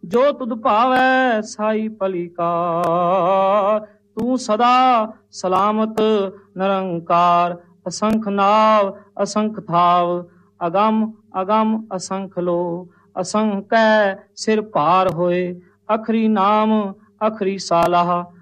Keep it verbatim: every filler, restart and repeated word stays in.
जो तुद भावै साई भली कार। तू सदा सलामत निरंकार, असंख नाव असंख थाव, अगम अगम असंख लो, असंख कै सिर पार होए। अखरी नाम अखरी सालाह,